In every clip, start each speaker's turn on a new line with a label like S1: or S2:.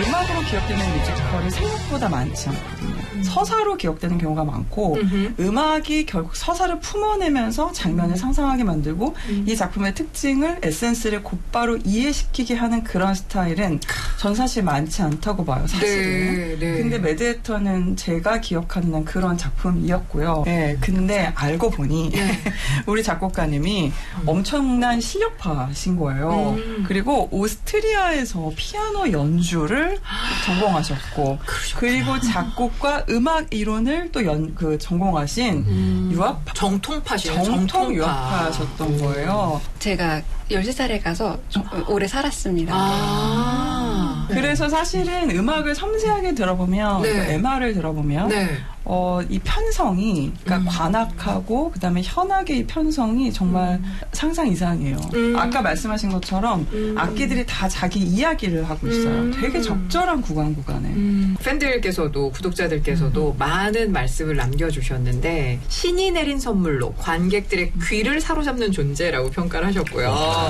S1: 음악으로 기억되는 뮤지컬이 생각보다 많지 않거든요. 서사로 기억되는 경우가 많고 음악이 결국 서사를 품어내면서 장면을 상상하게 만들고 이 작품의 특징을 에센스를 곧바로 이해시키게 하는 그런 스타일은 전 사실 많지 않다고 봐요. 사실은.
S2: 네.
S1: 근데 매드헤터는 제가 기억하는 그런 작품이었고요. 네, 근데 알고 보니 우리 작곡가님이 엄청난 실력파신 거예요. 그리고 오스트리아에서 피아노 연주를 전공하셨고 그리고 작곡과 음악 이론을 또 전공하신 정통 유학파셨던 거예요.
S3: 제가 13살에 가서 오래 살았습니다.
S1: 그래서 사실은 음악을 섬세하게 들어보면 MR을 들어보면 이 편성이 그러니까 관악하고 그다음에 현악의 이 편성이 정말 상상 이상이에요. 아까 말씀하신 것처럼 악기들이 다 자기 이야기를 하고 있어요. 되게 적절한 구간에.
S2: 팬들께서도 구독자들께서도 많은 말씀을 남겨주셨는데 신이 내린 선물로 관객들의 귀를 사로잡는 존재라고 평가를 하셨고요.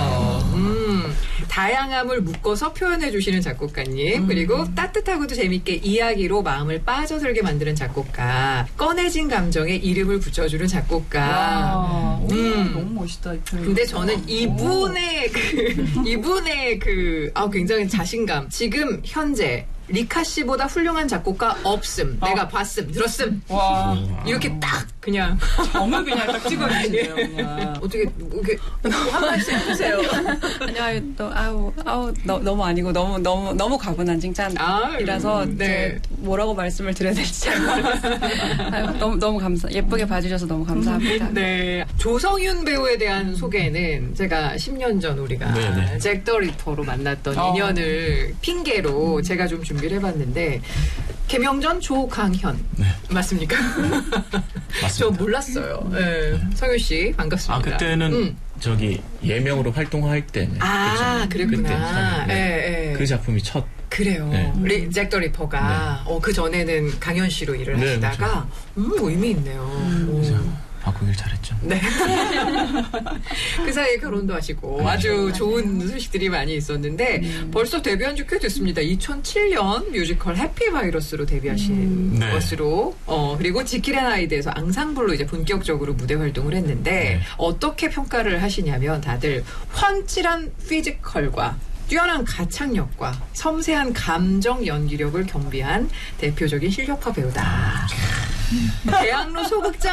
S2: 다양함을 묶어서 표현해주시는 작곡가님 그리고 따뜻하고도 재밌게 이야기로 마음을 빠져들게 만드는 작곡가 꺼내진 감정에 이름을 붙여주는 작곡가
S1: 너무 멋있다.
S2: 근데 저는 이분의 굉장히 자신감 지금 현재 리카 씨보다 훌륭한 작곡가 없음. 내가 봤음, 들었음.
S1: 와.
S2: 이렇게 딱 그냥
S1: 점을 그냥 딱 찍어주시네요. 그냥.
S2: 어떻게 이렇게 한 말씀 해주세요.
S3: 아니요, 너무 아니고 너무 가분한 칭찬이라서 뭐라고 말씀을 드려야 될지 잘 모르겠어요. 너무 예쁘게 봐주셔서 너무 감사합니다.
S2: 네, 조성윤 배우에 대한 소개는 제가 10년 전 우리가 잭 더 리퍼로 만났던 인연을 핑계로 제가 좀 준비를 해봤는데 개명전 조강현 맞습니까?
S4: 맞습니다.
S2: 저 몰랐어요. 성윤 씨 반갑습니다.
S4: 그때는 저기 예명으로 활동할 때.
S2: 그랬구나.
S4: 그때 그 작품이 첫.
S2: 그래요. 잭 더 리퍼가 그 전에는 강현 씨로 일을 하시다가 의미 있네요.
S4: 바꾸길 잘했죠.
S2: 네. 그 사이에 결혼도 하시고 아주 좋은 소식들이 많이 있었는데 벌써 데뷔한 지 꽤 됐습니다. 2007년 뮤지컬 해피바이러스로 데뷔하신 것으로 그리고 지킬 앤 하이드에서 앙상블로 이제 본격적으로 무대 활동을 했는데 어떻게 평가를 하시냐면 다들 훤칠한 피지컬과 뛰어난 가창력과 섬세한 감정 연기력을 겸비한 대표적인 실력파 배우다. 대학로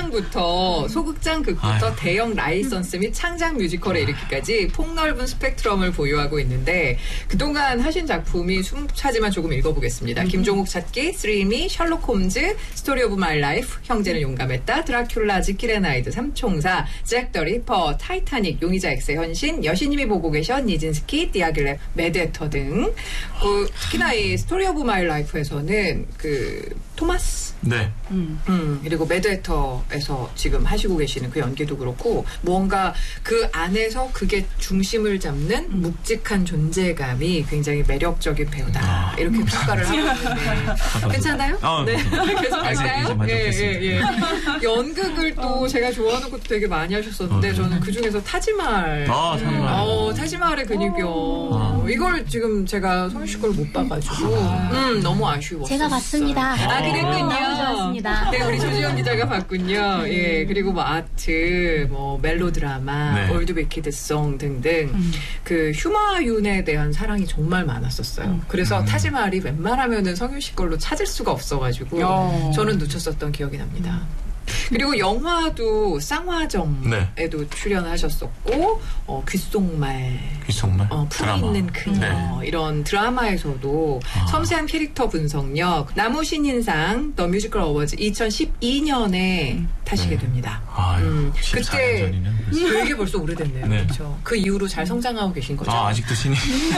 S2: 소극장극부터 대형 라이선스 및 창작 뮤지컬에 이르기까지 폭넓은 스펙트럼을 보유하고 있는데 그동안 하신 작품이 숨차지만 조금 읽어보겠습니다. 김종국 찾기, 쓰리미, 셜록 홈즈, 스토리 오브 마이 라이프, 형제는 용감했다, 드라큘라, 지킬 앤 하이드, 삼총사, 잭 더 리퍼, 타이타닉, 용의자 X의 현신, 여신님이 보고 계셔, 니진스키, 디아길레, 매드헤터 등 특히나 이 스토리 오브 마이 라이프에서는 토마스 그리고 매드헤터에서 지금 하시고 계시는 그 연기도 그렇고 뭔가 그 안에서 그게 중심을 잡는 묵직한 존재감이 굉장히 매력적인 배우다 이렇게 평가를 하고 있는데 괜찮아요?
S4: 네.
S2: 계속 할까요? 예. 연극을 또 제가 좋아하는 것도 되게 많이 하셨었는데 저는 그중에서 타지말 타지말의 근육이요. 이걸 지금 제가 성윤 씨 걸 못 봐가지고 너무 아쉬웠어요.
S5: 제가 봤습니다.
S2: 그랬군요.
S5: 좋았습니다.
S2: 네, 우리 조지영 기자가 봤군요. 예, 그리고 아트, 멜로드라마, 올드비키드송 등등 그 휴마윤에 대한 사랑이 정말 많았었어요. 그래서 타지말이 웬만하면은 성윤 씨 걸로 찾을 수가 없어가지고 저는 놓쳤었던 기억이 납니다. 그리고 영화도 쌍화점에도 출연하셨었고 귓속말 풀 있는 그녀 이런 드라마에서도 섬세한 캐릭터 분석력 나무 신인상 더 뮤지컬 어워즈 2012년에 타시게 됩니다. 그때 되게 벌써 오래됐네요. 그렇죠. 그 이후로 잘 성장하고 계신 거죠.
S4: 아직도 신인.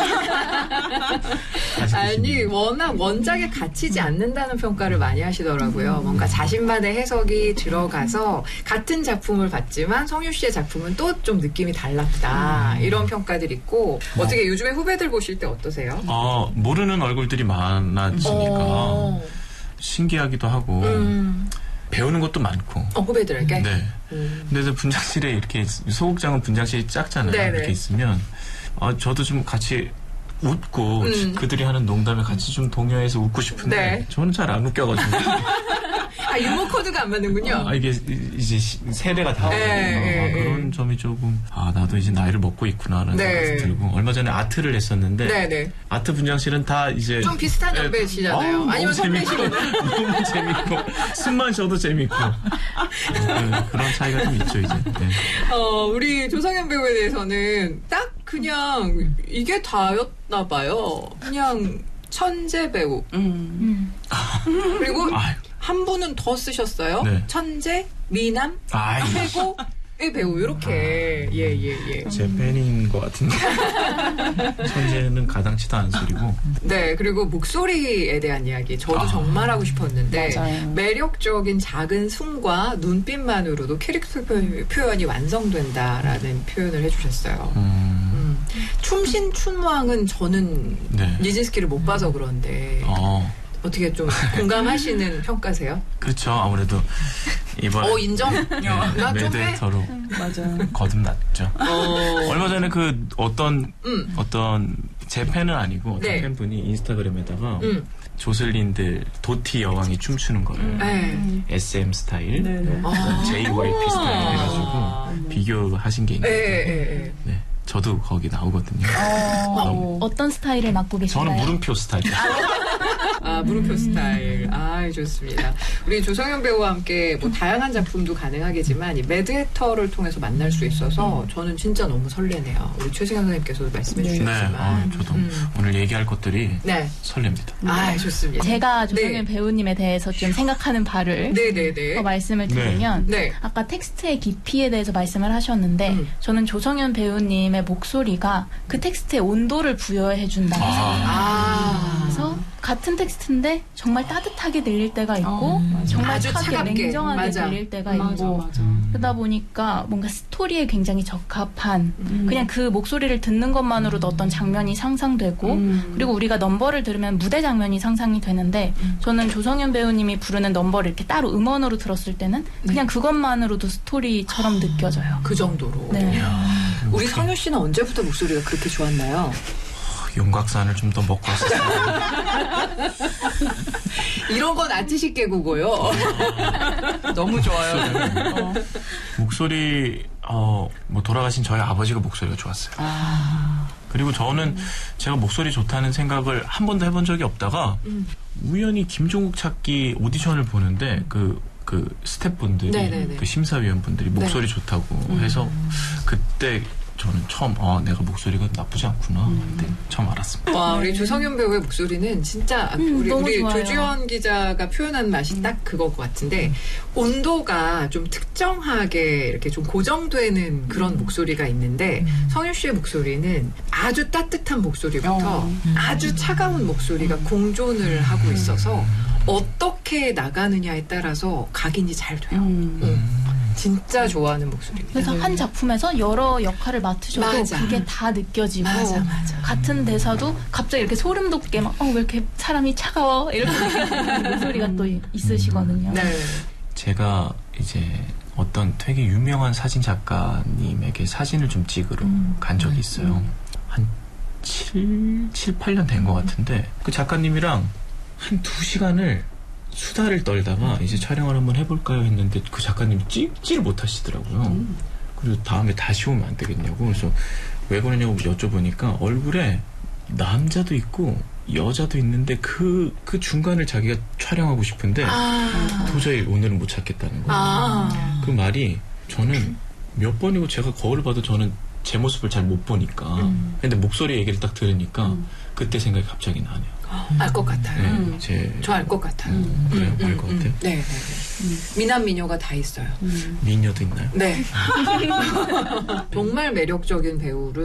S2: 아니 워낙 원작에 갇히지 않는다는 평가를 많이 하시더라고요. 뭔가 자신만의 해석이 들어가서 같은 작품을 봤지만 성유 씨의 작품은 또 좀 느낌이 달랐다. 이런 평가들이 있고 어떻게 요즘에 후배들 보실 때 어떠세요?
S4: 모르는 얼굴들이 많아지니까 신기하기도 하고 배우는 것도 많고
S2: 후배들에게?
S4: 네. 근데 분장실에 이렇게 소극장은 분장실이 작잖아요.
S2: 네네.
S4: 이렇게 있으면 저도 좀 같이 웃고 그들이 하는 농담에 같이 좀 동요해서 웃고 싶은데
S2: 네.
S4: 저는 잘 안 웃겨가지고.
S2: 아, 유머 코드가 안 맞는군요.
S4: 이게 이제 세대가 다르고 그런 점이 조금 나도 이제 나이를 먹고 있구나라는 생각이 들고 얼마 전에 아트를 했었는데
S2: 네네.
S4: 아트 분장실은 다 이제
S2: 좀 비슷한 연배시잖아요. 아니면 선배시로는
S4: 너무 재밌고 숨만 쉬어도 재밌고 그런 차이가 좀 있죠 이제. 네.
S2: 우리 조성현 배우에 대해서는 딱 그냥 이게 다였나 봐요. 그냥 천재 배우. 그리고 한 분은 더 쓰셨어요. 네. 천재, 미남, 최고의 배우 이렇게. 예.
S4: 제 팬인 것 같은데. 천재는 가당치도 않은 소리고.
S2: 네, 그리고 목소리에 대한 이야기 저도 정말 하고 싶었는데 맞아요. 매력적인 작은 숨과 눈빛만으로도 캐릭터 표현이 완성된다라는 표현을 해주셨어요. 춤신춘왕은 저는 니진스키를 못 봐서 그런데 어떻게 좀 공감하시는 평가세요?
S4: 그렇죠. 아무래도 이번
S2: 인정?
S4: 매드헤터로 거듭났죠. 얼마 전에 그 어떤 제 팬은 아니고 어떤 팬분이 인스타그램에다가 조슬린들 도티 여왕이 춤추는 거를 SM 스타일, JYP 스타일 해가지고 비교하신 게 있는데 저도 거기 나오거든요.
S5: 어떤 스타일을 맡고 계신가요?
S4: 저는 물음표 스타일.
S2: 물음표 스타일. 좋습니다. 우리 조성현 배우와 함께 뭐 다양한 작품도 가능하겠지만 이 매드헤터를 통해서 만날 수 있어서 저는 진짜 너무 설레네요. 우리 최승현 선생님께서도 말씀해 주셨지만.
S4: 저도 오늘 얘기할 것들이 설렙니다.
S2: 좋습니다.
S5: 제가 조성현 배우님에 대해서 좀 생각하는 바를 말씀을 드리면 아까 텍스트의 깊이에 대해서 말씀을 하셨는데 저는 조성현 배우님의 목소리가 그 텍스트의 온도를 부여해 준다고 생각해요. 그래서 같은 텍스트인데 정말 따뜻하게 들릴 때가 있고 정말 차갑게 냉정하게 들릴 때가 있고 그러다 보니까 뭔가 스토리에 굉장히 적합한 그냥 그 목소리를 듣는 것만으로도 어떤 장면이 상상되고 그리고 우리가 넘버를 들으면 무대 장면이 상상이 되는데 저는 조성현 배우님이 부르는 넘버를 이렇게 따로 음원으로 들었을 때는 그냥 그것만으로도 스토리처럼 느껴져요.
S2: 그 정도로. 우리 성효 씨는 언제부터 목소리가 그렇게 좋았나요?
S4: 용각산을 좀 더 먹고 왔었어요.
S2: 이런 건 아티식 개구고요.
S1: 너무 좋아요.
S4: 목소리 뭐 돌아가신 저희 아버지가 목소리가 좋았어요. 그리고 저는 제가 목소리 좋다는 생각을 한 번도 해본 적이 없다가 우연히 김종국 찾기 오디션을 보는데 그 스태프분들이 그 심사위원분들이 목소리 좋다고 해서 그때 저는 처음 내가 목소리가 나쁘지 않구나 그때 처음 알았습니다.
S2: 우리 조성현 배우의 목소리는 진짜 우리 조지현 기자가 표현한 맛이 딱 그거 같은데 온도가 좀 특정하게 이렇게 좀 고정되는 그런 목소리가 있는데 성윤 씨의 목소리는 아주 따뜻한 목소리부터 아주 차가운 목소리가 공존을 하고 있어서 어떻게 나가느냐에 따라서 각인이 잘 돼요. 진짜 좋아하는 목소리입니다.
S5: 그래서 한 작품에서 여러 역할을 맡으셔도 그게 다 느껴지고 같은 대사도 갑자기 이렇게 소름 돋게 막 왜 이렇게 사람이 차가워 이렇게 느끼는 목소리가 또 있으시거든요.
S4: 제가 이제 어떤 되게 유명한 사진 작가님에게 사진을 좀 찍으러 간 적이 있어요. 한 7, 8년 된 것 같은데 그 작가님이랑 한 2시간을 수다를 떨다가 이제 촬영을 한번 해볼까요 했는데 그 작가님이 찍지를 못하시더라고요. 그리고 다음에 다시 오면 안 되겠냐고. 그래서 왜 그러냐고 여쭤보니까 얼굴에 남자도 있고 여자도 있는데 그 중간을 자기가 촬영하고 싶은데 도저히 오늘은 못 찾겠다는 거예요. 그 말이 저는 몇 번이고 제가 거울을 봐도 저는 제 모습을 잘 못 보니까 근데 목소리 얘기를 딱 들으니까 그때 생각이 갑자기 나네요.
S2: 알 것 같아요. 저 알 것 같아요.
S4: 그래요? 알 것 같아요?
S2: 네. 미남 미녀가 다 있어요.
S4: 미녀도 있나요?
S2: 네. 정말 매력적인 배우를